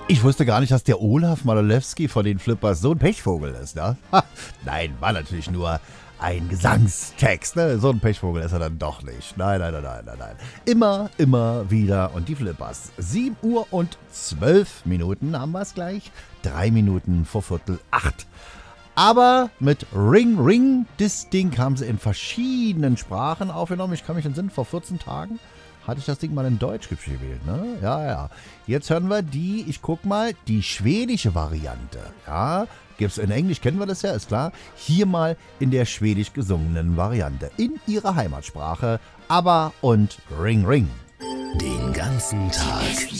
Ich wusste gar nicht, dass der Olaf Malolewski von den Flippers so ein Pechvogel ist, ne? Ha, nein, war natürlich nur ein Gesangstext, ne? So ein Pechvogel ist er dann doch nicht. Nein. Immer wieder. Und die Flippers. 7:12 haben wir es gleich. 3 Minuten vor 7:45. Aber mit Ring Ring, das Ding haben sie in verschiedenen Sprachen aufgenommen. Ich kann mich entsinnen, vor 14 Tagen hatte ich das Ding mal in Deutsch gewählt, ne? Ja. Jetzt hören wir die schwedische Variante. Ja, gibt's in Englisch, kennen wir das ja, ist klar. Hier mal in der schwedisch gesungenen Variante. In ihrer Heimatsprache. ABBA und Ring Ring. Den ganzen Tag